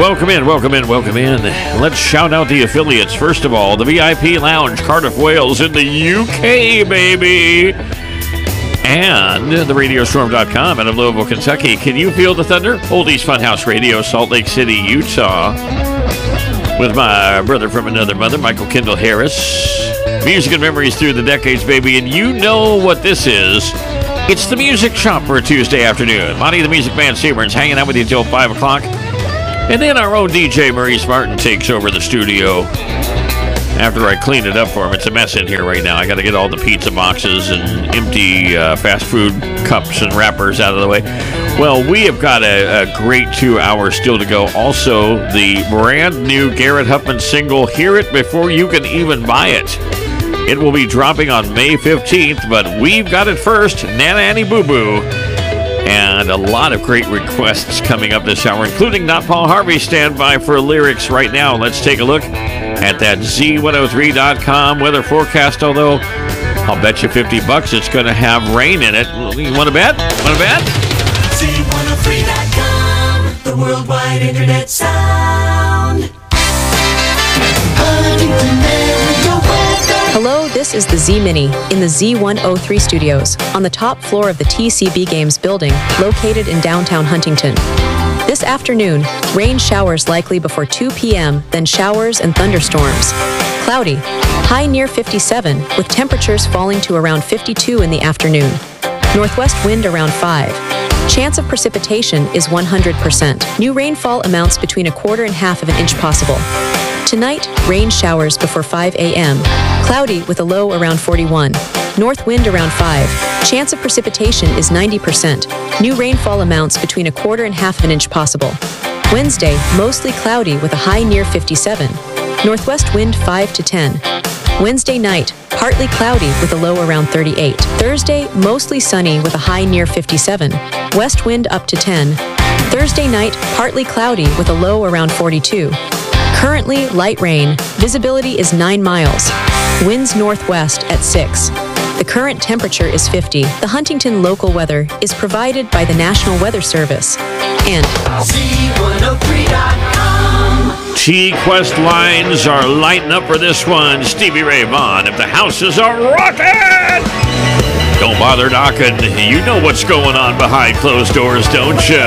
Welcome in. Let's shout out the affiliates. First of all, the VIP Lounge, Cardiff, Wales, in the UK, baby. And the Radiostorm.com out of Louisville, Kentucky. Can you feel the thunder? Oldies Funhouse Radio, Salt Lake City, Utah. With my brother from another mother, Michael Kendall Harris. Music and memories through the decades, baby. And you know what this is. It's the Music Shop for a Tuesday afternoon. Monty the Music Man Seaburns hanging out with you until 5 o'clock. And then our own DJ, Maurice Martin, takes over the studio. After I clean it up for him, it's a mess in here right now. I got to get all the pizza boxes and empty fast food cups and wrappers out of the way. Well, we have got a great 2 hours still to go. Also, the brand new Garrett Huffman single, Hear It Before You Can Even Buy It. It will be dropping on May 15th, but we've got it first, Nana Annie Boo Boo. And a lot of great requests coming up this hour, including Not Paul Harvey. Stand by for lyrics right now. Let's take a look at that Z103.com weather forecast, although I'll bet you $50 it's going to have rain in it. You want to bet? Z103.com, the worldwide internet sound. Hello, this is the Z-Mini in the Z103 studios on the top floor of the TCB Games building located in downtown Huntington. This afternoon, rain showers likely before 2 p.m., then showers and thunderstorms. Cloudy, high near 57, with temperatures falling to around 52 in the afternoon. Northwest wind around 5. Chance of precipitation is 100%. New rainfall amounts between 1/4 and 1/2 inch possible. Tonight, rain showers before 5 a.m. Cloudy with a low around 41. North wind around 5. Chance of precipitation is 90%. New rainfall amounts between 1/4 and 1/2 inch possible. Wednesday, mostly cloudy with a high near 57. Northwest wind 5 to 10. Wednesday night, partly cloudy with a low around 38. Thursday, mostly sunny with a high near 57. West wind up to 10. Thursday night, partly cloudy with a low around 42. Currently, light rain. Visibility is 9 miles. Winds northwest at 6. The current temperature is 50. The Huntington local weather is provided by the National Weather Service and Z103.com. T-Quest lines are lighting up for this one. Stevie Ray Vaughan, if the houses are rocking! Don't bother knocking. You know what's going on behind closed doors, don't you?